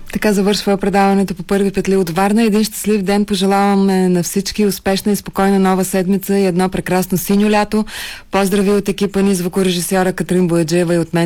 Така завършва предаването по Първи петли от Варна. Един щастлив ден пожелаваме на всички, успешна и спокойна нова седмица и едно прекрасно синьо лято. Поздрави от екипа ни, звукорежисьора Катрин Бояджиева и от мен